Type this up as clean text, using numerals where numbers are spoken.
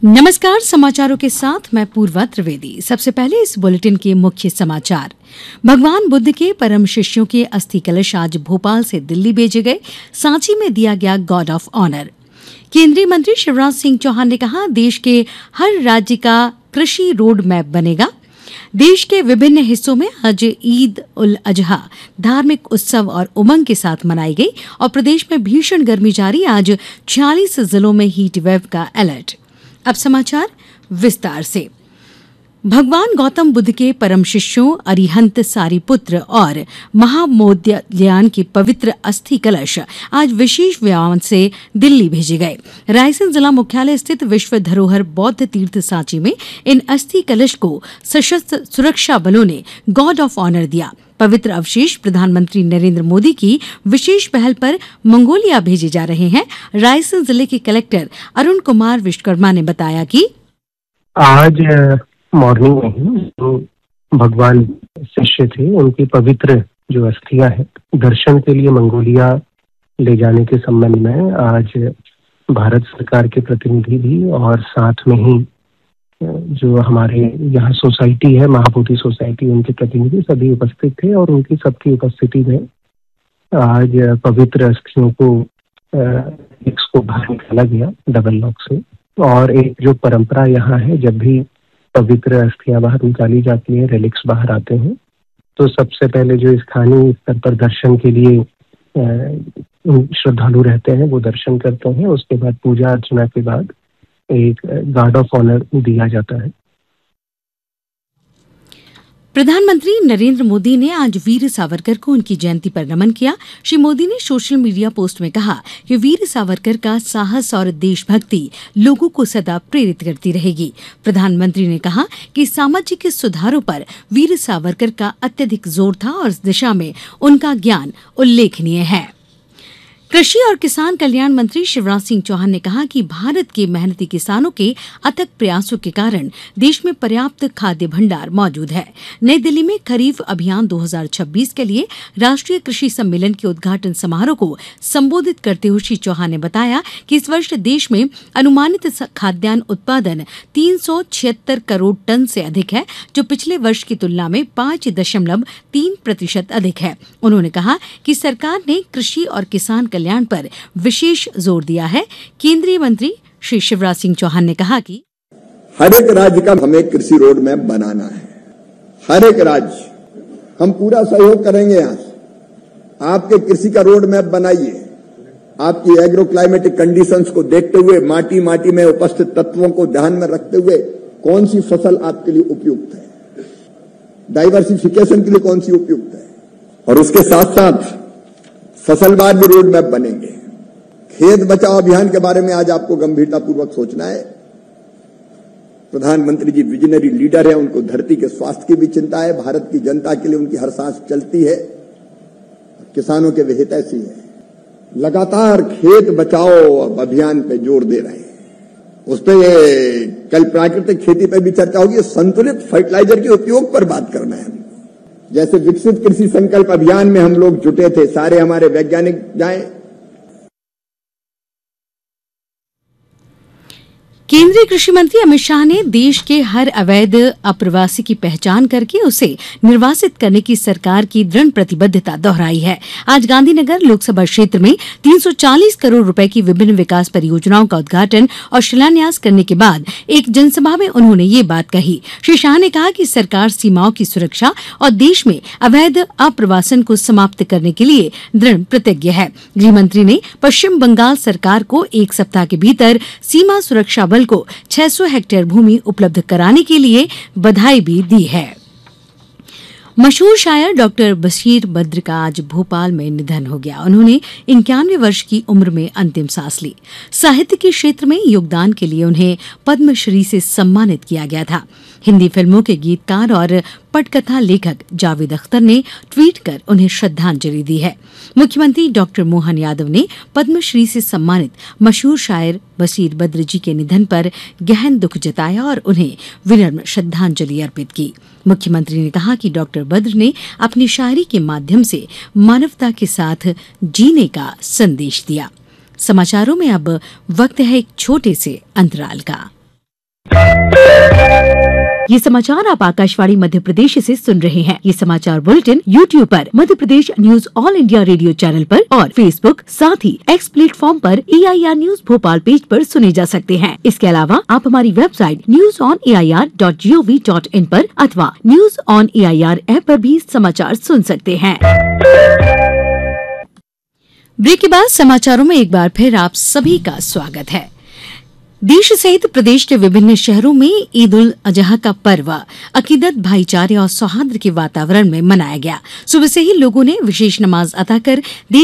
नमस्कार, समाचारों के साथ मैं पूर्वा त्रिवेदी। सबसे पहले इस बुलेटिन के मुख्य समाचार। भगवान बुद्ध के परम शिष्यों के अस्थि कलश आज भोपाल से दिल्ली भेजे गए। सांची में दिया गया गार्ड ऑफ ऑनर। केंद्रीय मंत्री शिवराज सिंह चौहान ने कहा, देश के हर राज्य का कृषि रोड मैप बनेगा। देश के विभिन्न हिस्सों में आज ईद उल अजहा धार्मिक उत्सव और उमंग के साथ मनाई गई और प्रदेश में भीषण गर्मी जारी। आज 46 जिलों में हीट वेव का अलर्ट। अब समाचार विस्तार से। भगवान गौतम बुद्ध के परम शिष्यों अरिहंत सारिपुत्र और महामोदग्लायन के पवित्र अस्थि कलश आज विशेष विमान से दिल्ली भेजे गए। रायसेन जिला मुख्यालय स्थित विश्व धरोहर बौद्ध तीर्थ सांची में इन अस्थि कलश को सशस्त्र सुरक्षा बलों ने गार्ड ऑफ ऑनर दिया। पवित्र अवशेष प्रधानमंत्री नरेंद्र मोदी की विशेष पहल पर मंगोलिया भेजे जा रहे हैं। रायसेन जिले के कलेक्टर अरुण कुमार विश्वकर्मा ने बताया कि आज मॉर्निंग में ही जो भगवान शिष्य थे उनकी पवित्र जो अस्थियां हैं दर्शन के लिए मंगोलिया ले जाने के संबंध में आज भारत सरकार के प्रतिनिधि भी और साथ में ही जो हमारे यहाँ सोसाइटी है महाबोधि सोसाइटी उनके प्रतिनिधि सभी उपस्थित थे और उनकी सबकी उपस्थिति में आज पवित्र अस्थियों को बाहर निकाला गया डबल लॉक से। और एक जो परंपरा यहाँ है, जब भी पवित्र अस्थियां बाहर निकाली जाती है, रेलिक्स बाहर आते हैं, तो सबसे पहले जो स्थानीय स्तर पर दर्शन के लिए श्रद्धालु रहते हैं वो दर्शन करते हैं। उसके बाद पूजा अर्चना के बाद एक गार्ड ऑफ ऑनर दिया जाता है। प्रधानमंत्री नरेंद्र मोदी ने आज वीर सावरकर को उनकी जयंती पर नमन किया। श्री मोदी ने सोशल मीडिया पोस्ट में कहा कि वीर सावरकर का साहस और देशभक्ति लोगों को सदा प्रेरित करती रहेगी। प्रधानमंत्री ने कहा कि सामाजिक सुधारों पर वीर सावरकर का अत्यधिक जोर था और इस दिशा में उनका ज्ञान उल्लेखनीय है। कृषि और किसान कल्याण मंत्री शिवराज सिंह चौहान ने कहा कि भारत के मेहनती किसानों के अथक प्रयासों के कारण देश में पर्याप्त खाद्य भंडार मौजूद है। नई दिल्ली में खरीफ अभियान 2026 के लिए राष्ट्रीय कृषि सम्मेलन के उद्घाटन समारोह को संबोधित करते हुए श्री चौहान ने बताया कि इस वर्ष देश में अनुमानित खाद्यान्न उत्पादन 376 करोड़ टन से अधिक है, जो पिछले वर्ष की तुलना में 5.3% अधिक है। उन्होंने कहा कि सरकार ने कृषि और किसान कल्याण पर विशेष जोर दिया है। केंद्रीय मंत्री श्री शिवराज सिंह चौहान ने कहा कि हर एक राज्य का हमें कृषि रोड मैप बनाना है। हर एक राज्य हम पूरा सहयोग करेंगे। यहां आपके कृषि का रोड मैप बनाइए। आपकी एग्रो क्लाइमेटिक कंडीशंस को देखते हुए, माटी में उपस्थित तत्वों को ध्यान में रखते हुए कौन सी फसल आपके लिए उपयुक्त है, डाइवर्सिफिकेशन के लिए कौन सी उपयुक्त है, और उसके साथ साथ फसलवार भी रोड मैप बनेंगे। खेत बचाओ अभियान के बारे में आज आपको गंभीरतापूर्वक सोचना है। प्रधानमंत्री जी विजनरी लीडर है, उनको धरती के स्वास्थ्य की भी चिंता है। भारत की जनता के लिए उनकी हर सांस चलती है, किसानों के वे हितैषी है। लगातार खेत बचाओ अभियान पे जोर दे रहे हैं। उस पर कल प्राकृतिक खेती पर भी चर्चा होगी। संतुलित फर्टिलाइजर के उपयोग पर बात करना है। जैसे विकसित कृषि संकल्प अभियान में हम लोग जुटे थे, सारे हमारे वैज्ञानिक जाएं। केंद्रीय कृषि मंत्री अमित शाह ने देश के हर अवैध अप्रवासी की पहचान करके उसे निर्वासित करने की सरकार की दृढ़ प्रतिबद्धता दोहराई है। आज गांधीनगर लोकसभा क्षेत्र में 340 करोड़ रुपए की विभिन्न विकास परियोजनाओं का उद्घाटन और शिलान्यास करने के बाद एक जनसभा में उन्होंने ये बात कही। श्री शाह ने कहा कि सरकार सीमाओं की सुरक्षा और देश में अवैध अप्रवासन को समाप्त करने के लिए दृढ़ प्रतिज्ञ है। गृहमंत्री ने पश्चिम बंगाल सरकार को एक सप्ताह के भीतर सीमा सुरक्षा बल को 600 हेक्टेयर भूमि उपलब्ध कराने के लिए बधाई भी दी है। मशहूर शायर डॉक्टर बशीर बद्र का आज भोपाल में निधन हो गया। उन्होंने 91 वर्ष की उम्र में अंतिम सांस ली। साहित्य के क्षेत्र में योगदान के लिए उन्हें पद्मश्री से सम्मानित किया गया था। हिंदी फिल्मों के गीतकार और पटकथा लेखक जावेद अख्तर ने ट्वीट कर उन्हें श्रद्धांजलि दी है। मुख्यमंत्री डॉक्टर मोहन यादव ने पद्मश्री से सम्मानित मशहूर शायर बशीर बद्र जी के निधन पर गहन दुख जताया और उन्हें विनम्र श्रद्धांजलि अर्पित की। मुख्यमंत्री ने कहा कि डॉक्टर बद्र ने अपनी शायरी के माध्यम से मानवता के साथ जीने का संदेश दिया। समाचारों में अब वक्त है एक छोटे से अंतराल का। ये समाचार आप आकाशवाणी मध्य प्रदेश से सुन रहे हैं। ये समाचार बुलेटिन YouTube पर, Madhya Pradesh news all India radio channel पर और फेसबुक, साथ ही एक्स प्लेटफॉर्म पर AIR न्यूज भोपाल पेज पर सुने जा सकते हैं। इसके अलावा आप हमारी वेबसाइट newsonair.gov.in पर अथवा न्यूज ऑन AIR ऐप पर भी समाचार सुन सकते हैं। ब्रेक के बाद समाचारों में एक बार फिर आप सभी का स्वागत है। देश सहित प्रदेश के विभिन्न शहरों में ईद उल अजहा का पर्व अकीदत, भाईचारे और सौहार्द के वातावरण में मनाया गया। सुबह से ही लोगों ने विशेष नमाज अदा कर